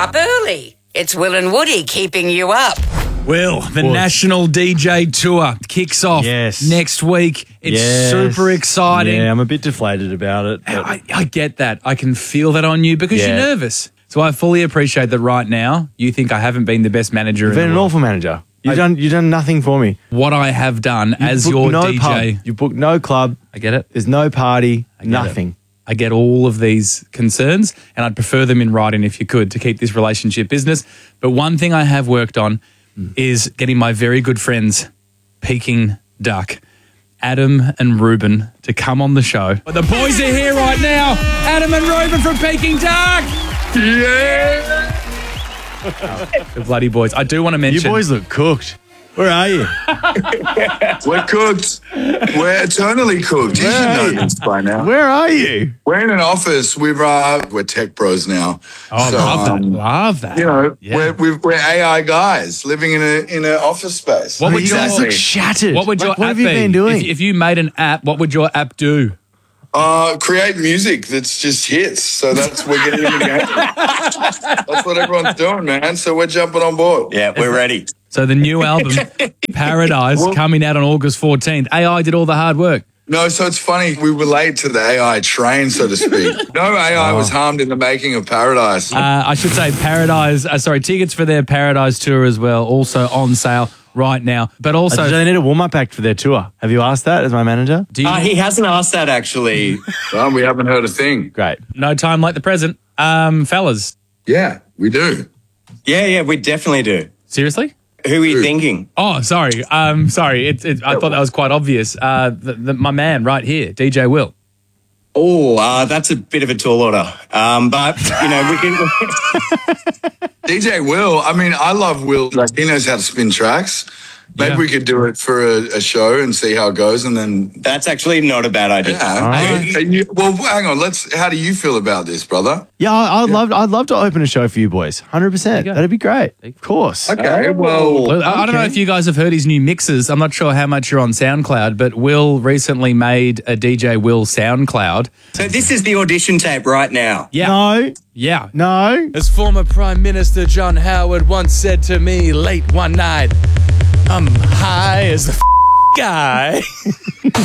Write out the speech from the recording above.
up early. It's Will and Woody keeping you up. Will, the National DJ Tour kicks off next week. It's super exciting. Yeah, I'm a bit deflated about it. I get that. I can feel that on you because you're nervous. So I fully appreciate that right now you think I haven't been the best manager You've in been the an world. awful manager. You've done nothing for me. What I have done as booked your no DJ. pub. You booked no club. I get it. There's no party. I get Nothing. I get all of these concerns, and I'd prefer them in writing if you could to keep this relationship business. But one thing I have worked on is getting my very good friends, Peking Duck, Adam and Ruben, to come on the show. But the boys are here right now. Adam and Ruben from Peking Duck. Yeah. The bloody boys. I do want to mention. You boys look cooked. Where are you? We're cooked. We're eternally cooked. You should know this by now. Where are you? We're in an office. We're tech bros now. Oh, So, love that. Love that. You know, Yeah. we're AI guys living in an office space. What would You guys look shattered. What would your Like, what app have you be? been doing? If you made an app, what would your app do? Create music that's just hits. So that's we're getting into the game. That's what everyone's doing, man. So we're jumping on board. Yeah, we're ready. So the new album, Paradise, coming out on August 14th. AI did all the hard work. No, so it's funny. We were late to the AI train, so to speak. No AI was harmed in the making of Paradise. I should say Paradise, tickets for their Paradise tour as well, also on sale right now. But also, Do they need a warm-up act for their tour? Have you asked that as my manager? do you He hasn't asked that, actually. Well, we haven't heard a thing. Great. no time like the present? Fellas, Yeah, we do. Yeah, we definitely do. seriously? Who are you thinking? Oh, sorry. Sorry. I thought that was quite obvious. My man right here, DJ Will. Oh, that's a bit of a tall order. But, you know, we can... DJ Will, I mean, I love Will. Like, he knows how to spin tracks. Maybe Yeah. we could do it for a show and see how it goes, and then That's actually not a bad idea. well, hang on. How do you feel about this, brother? Yeah, I'd love to open a show for you boys. 100%. go. That'd be great. Of course. Okay, well, Well, I don't know if you guys have heard his new mixes. I'm not sure how much you're on SoundCloud, but Will recently made a DJ Will SoundCloud. So this is the audition tape right now. Yeah. No. Yeah. No. As former Prime Minister John Howard once said to me late one night, I'm high as the guy.